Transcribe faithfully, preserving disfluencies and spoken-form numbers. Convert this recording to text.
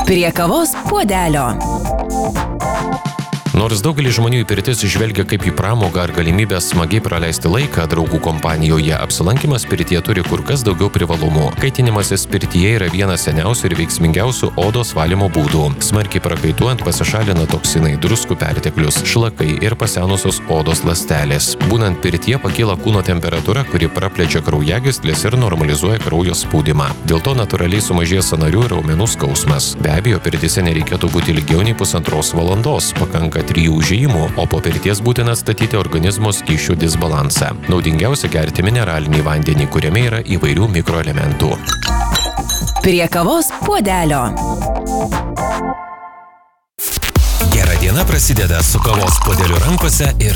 Prie kavos puodelio. Nors daugelis žmonių į pirtis žvelgia kaip į pramogą ar galimybę smagiai praleisti laiką draugų kompanijoje, apsilankimas pirtyje turi kur kas daugiau privalumų. Kaitinimasis pirtyje yra vienas seniausių ir veiksmingiausių odos valymo būdų. Smarkiai prakaituojant pasišalina toksinai, druskų perteklius, šlakai ir pasenusios odos ląstelės. Būnant pirtyje pakyla kūno temperatūra, kuri praplečia kraujagysles ir normalizuoja kraujo spaudimą. Dėl to natūraliai sumažėja sąnarių ir raumenų skausmas. Be abejo, pirtyse nereikėtų būti ilgiau nei pusantros valandos, pakanka trijų užėjimų, o po pirties būtina atstatyti organizmo skysčių disbalansą. Naudingiausia gerti mineralinį vandenį, kuriame yra įvairių mikroelementų. Prie kavos puodelio. Gera diena prasideda su kavos puodeliu rankose ir